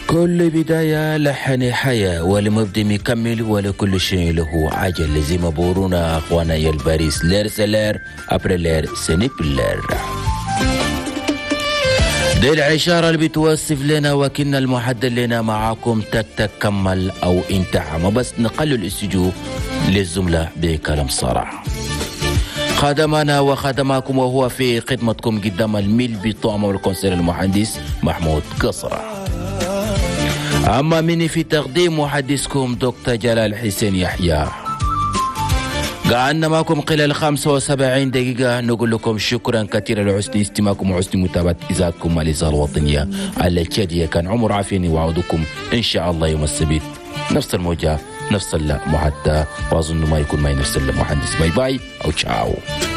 كل بداية لحن حياة ولمبدأ مكمل ولكل شيء له عجل زي ما بورونا أخوانا يا الباريس لير سلير أبريلير سنيبلير. دي العشارة اللي بتوصف لنا وكنا المحدد لنا معاكم تتكمل أو انتهى، ما بس نقلل الاستجوب للزملة بكلام صراحة. خدمنا وخدماكم وهو في خدمتكم قدام الميل بطعم والكونسير المهندس محمود قصرة. أما مني في تقديم محدثكم دكتور جلال حسين يحيى. قعدنا معكم خلال 75 دقيقة نقول لكم شكرا كثيرا لحسن استماعكم وحسن متابعة إذاعتكم الإذاعة الوطنية التي كان عمر عافيني وعودكم إن شاء الله يوم السبت نفس الموجة نفس المحدة، وأظن ما يكون ما نفس المهندس. باي باي أو تشاو.